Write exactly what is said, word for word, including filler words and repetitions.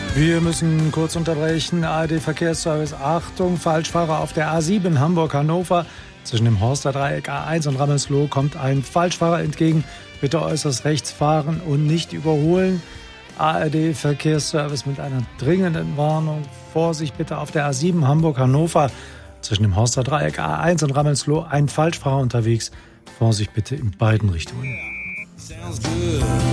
Wir müssen kurz unterbrechen. A R D-Verkehrsservice, Achtung, Falschfahrer auf der A sieben Hamburg-Hannover. Zwischen dem Horster Dreieck A eins und Rammelsloh kommt ein Falschfahrer entgegen. Bitte äußerst rechts fahren und nicht überholen. A R D-Verkehrsservice mit einer dringenden Warnung. Vorsicht bitte auf der A sieben Hamburg-Hannover. Zwischen dem Horster Dreieck A eins und Rammelsloh ein Falschfahrer unterwegs. Vorsicht bitte in beiden Richtungen.